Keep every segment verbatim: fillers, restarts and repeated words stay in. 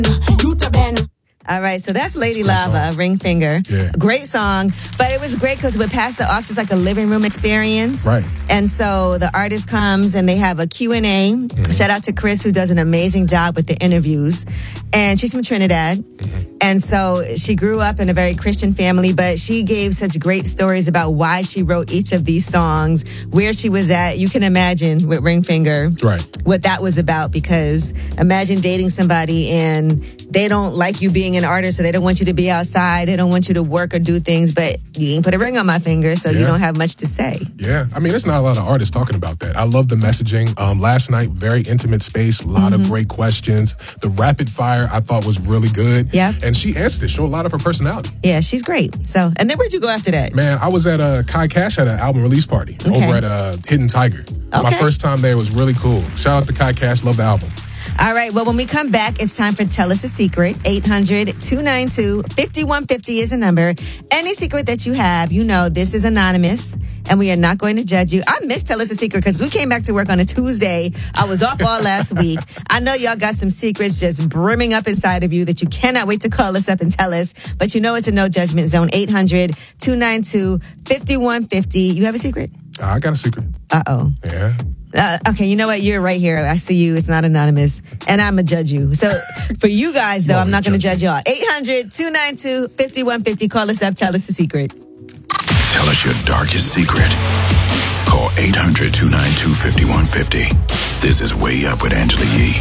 All right, so that's Lady Lava, Ring Finger. Yeah. Great song, but it was great because with Pass the Aux, it's like a living room experience. Right. And so the artist comes and they have a Q and A. Mm-hmm. Shout out to Chris, who does an amazing job with the interviews. And she's from Trinidad. Mm-hmm. And so she grew up in a very Christian family, but she gave such great stories about why she wrote each of these songs, where she was at. You can imagine with Ring Finger right. what that was about, because imagine dating somebody and they don't like you being an artist, so they don't want you to be outside. They don't want you to work or do things, but you ain't put a ring on my finger, so yeah. you don't have much to say. Yeah. I mean, there's not a lot of artists talking about that. I love the messaging. Um, last night, very intimate space, a lot mm-hmm. of great questions. The rapid fire, I thought, was really good. Yeah. And she answered it, showed a lot of her personality. Yeah, she's great. So, and then where'd you go after that? Man, I was at a Kai Cash at an album release party okay. over at uh, Hidden Tiger. Okay. My first time there was really cool. Shout out to Kai Cash, love the album. All right, well, when we come back, it's time for Tell Us a Secret. eight hundred, two nine two, five one five zero is the number. Any secret that you have, you know this is anonymous, and we are not going to judge you. I miss Tell Us a Secret because we came back to work on a Tuesday. I was off all last week. I know y'all got some secrets just brimming up inside of you that you cannot wait to call us up and tell us, but you know it's a no judgment zone. eight hundred, two nine two, five one five zero. You have a secret? Uh, I got a secret. Uh-oh. Yeah. Uh, okay, you know what? You're right here. I see you. It's not anonymous. And I'm going to judge you. So for you guys, though, I'm not going to judge y'all. eight hundred, two nine two, five one five zero. Call us up. Tell us a secret. Tell us your darkest secret. Call eight hundred, two nine two, five one five zero. This is Way Up with Angela Yee.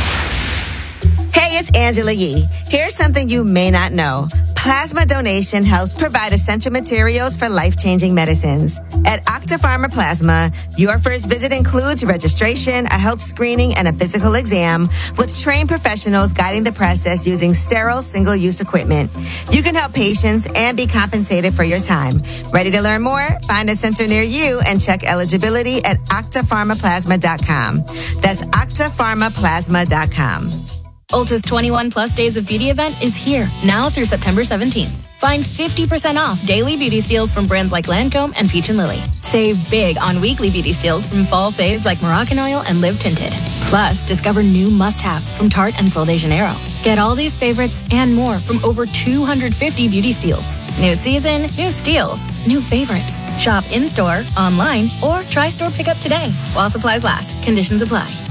Hey, it's Angela Yee. Here's something you may not know. Plasma donation helps provide essential materials for life-changing medicines. At Octapharma Plasma, your first visit includes registration, a health screening, and a physical exam with trained professionals guiding the process using sterile single-use equipment. You can help patients and be compensated for your time. Ready to learn more? Find a center near you and check eligibility at octa pharma plasma dot com. That's octa pharma plasma dot com. Ulta's twenty-one plus Days of Beauty event is here, now through September seventeenth. Find fifty percent off daily beauty steals from brands like Lancome and Peach and Lily. Save big on weekly beauty steals from fall faves like Moroccan Oil and Live Tinted. Plus, discover new must-haves from Tarte and Sol de Janeiro. Get all these favorites and more from over two hundred fifty beauty steals. New season, new steals, new favorites. Shop in-store, online, or try store pickup today while supplies last. Conditions apply.